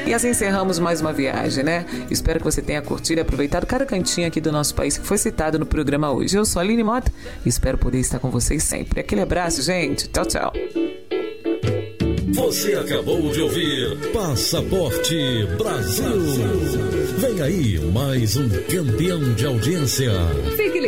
E assim encerramos mais uma viagem, né? Espero que você tenha curtido e aproveitado cada cantinho aqui do nosso país que foi citado no programa hoje. Eu sou a Aline Mota e espero poder estar com vocês sempre. Aquele abraço, gente. Tchau, tchau. Você acabou de ouvir Passaporte Brasil. Vem aí mais um campeão de audiência. Fique